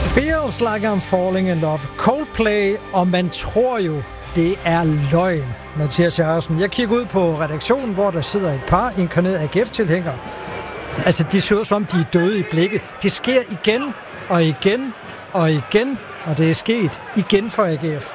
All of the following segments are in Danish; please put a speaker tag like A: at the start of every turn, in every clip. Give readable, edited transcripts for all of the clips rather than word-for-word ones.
A: Feels like I'm falling in love. Coldplay, og man tror jo, det er løgn, Mathias Jarresen. Jeg kigger ud på redaktionen, hvor der sidder et par inkarnerede AGF-tilhængere. Altså, de ser ud som om, de er døde i blikket. Det sker igen og igen og igen, og det er sket igen for AGF.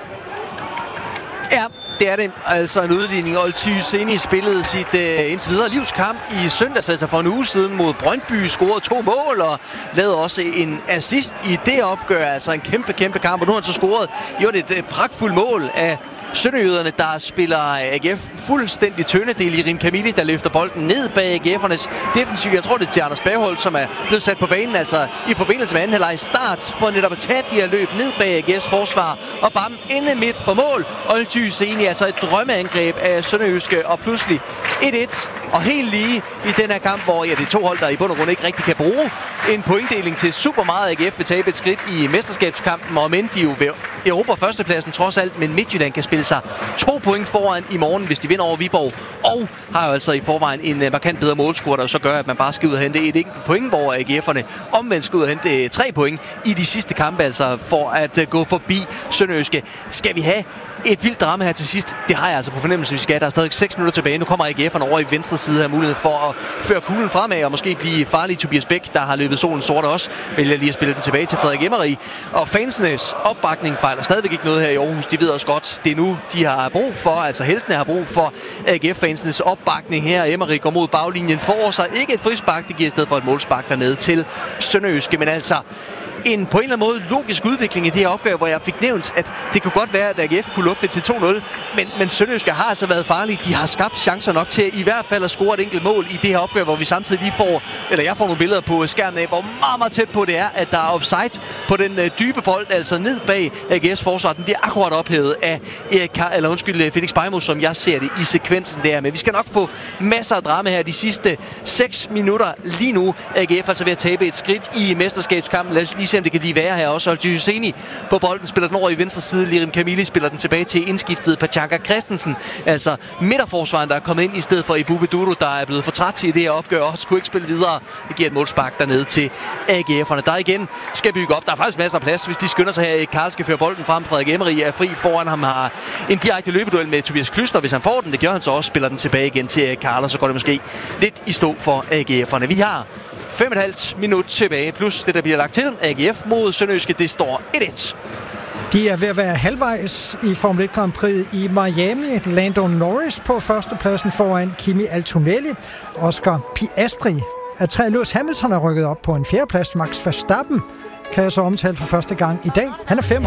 B: Ja, det er det. Altså en udligning. Oltyseni spillede sit indtil videre livskamp i søndags, altså for en uge siden mod Brøndby, scorede 2 mål og lavede også en assist i det opgør. Altså en kæmpe kamp, og nu har han så scoret et pragtfuldt mål af sønderjyderne, der spiller AGF fuldstændig tynde. Det er Lirim Kamili, der løfter bolden ned bag AGF'ernes defensiv. Jeg tror, det er til Anders Bergholt, som er blevet sat på banen, altså i forbindelse med anden halvleg start, for netop at tage de her løb ned bag AGF's forsvar, og bam, inde midt for mål. Oltyseni, altså et drømmeangreb af sønderjyske, og pludselig 1-1. Og helt lige i den her kamp, hvor det er to hold, der i bund og grund ikke rigtig kan bruge en pointdeling til super meget. AGF vil tabe et skridt i mesterskabskampen, og men de jo ved Europa førstepladsen trods alt, men Midtjylland kan spille sig 2 point foran i morgen, hvis de vinder over Viborg, og har jo altså i forvejen en markant bedre målscore, der så gør, at man bare skal ud og hente et enkelt point, hvor AGF'erne omvendt skal ud og hente 3 point i de sidste kampe, altså for at gå forbi Sønderjyske. Skal vi have et vildt drama her til sidst? Det har jeg altså på fornemmelse, vi skal. Der er stadig 6 minutter tilbage. Nu kommer AGF'erne over i venstre side af mulighed for at føre kuglen fremad og måske blive farlig. Tobias Bæk, der har løbet solen sort også, vælger lige at spille den tilbage til Frederik Emery. Og fansenes opbakning fejler stadigvæk ikke noget her i Aarhus. De ved også godt, det er nu, de har brug for, altså heltene har brug for AGF-fansenes opbakning her. Emery går mod baglinjen, får sig ikke et frispark, det giver i stedet for et målspark dernede til Sønderjyske, men altså en på en eller anden måde logisk udvikling i det her opgør, hvor jeg fik nævnt, at det kunne godt være, at AGF kunne lukke det til 2-0, men Sønderjyske har altså været farlige. De har skabt chancer nok til i hvert fald at score et enkelt mål i det her opgør, hvor vi samtidig lige jeg får nogle billeder på skærmen af, hvor meget tæt på det er, at der er offside på den dybe bold, altså ned bag AGF's forsvar. Den bliver akkurat ophævet af Felix Beimo, som jeg ser det i sekvensen der. Men vi skal nok få masser af drama her de sidste 6 minutter lige nu. AGF altså ved at tabe et skridt i mesterskabskampen. Lad os lige se, om det kan lige være her også. Oltyseni på bolden spiller den over i venstre side. Lirim Kamili spiller den tilbage til indskiftet Pachanka Christensen. Altså midterforsvaren, der er kommet ind i stedet for Ibube Dudu, der er blevet for træt i det her opgør og også kunne ikke spille videre. Det giver et målspark dernede til AGF'erne, der igen skal bygge op. Der er faktisk masser af plads, hvis de skynder sig her. Karl skal føre bolden frem. Frederik Emery er fri foran ham, har en direkte løbeduel med Tobias Klüstner. Hvis han får den, det gør han så også, spiller den tilbage igen til Karl, og så går det måske lidt i stå for AGF'erne. Vi har 5,5 minut tilbage, plus det, der bliver lagt til. AGF mod Sønderjyske, det står 1-1.
A: De er ved at være halvvejs i Formel 1 Grand Prix i Miami. Lando Norris på førstepladsen foran Kimi Antonelli. Oscar Piastri af 3. Lewis Hamilton er rykket op på en 4. plads. Max Verstappen kan jeg så omtale for første gang i dag. Han er 5.